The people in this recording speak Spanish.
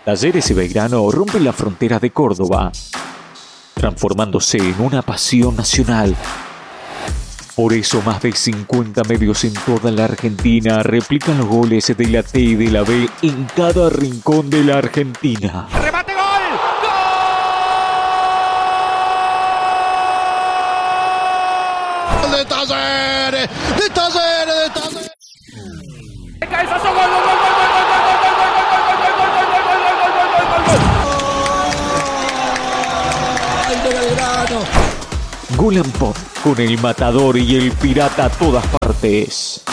Talleres y Belgrano rompen las fronteras de Córdoba, transformándose en una pasión nacional. Por eso más de 50 medios en toda la Argentina replican los goles de la T y de la B en cada rincón de la Argentina. ¡Remate, gol! ¡Gol! ¡De Talleres! ¡De Talleres! ¡De Talleres! ¡Cabezazo! ¡Gol! ¡Gol! ¡Gol! Golan Pop, con el matador y el pirata a todas partes.